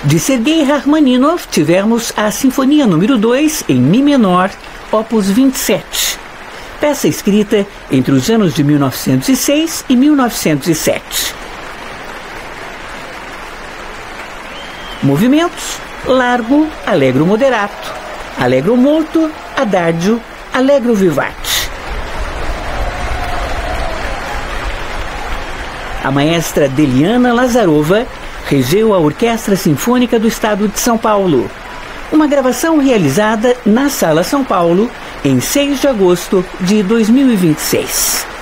De Sergei Rachmaninoff, tivemos a Sinfonia número 2 em Mi menor, opus 27. Peça escrita entre os anos de 1906 e 1907. Movimentos: largo, allegro moderato, allegro molto, adagio, allegro vivace. A maestra Deliana Lazarova regeu a Orquestra Sinfônica do Estado de São Paulo. Uma gravação realizada na Sala São Paulo em 6 de agosto de 2026.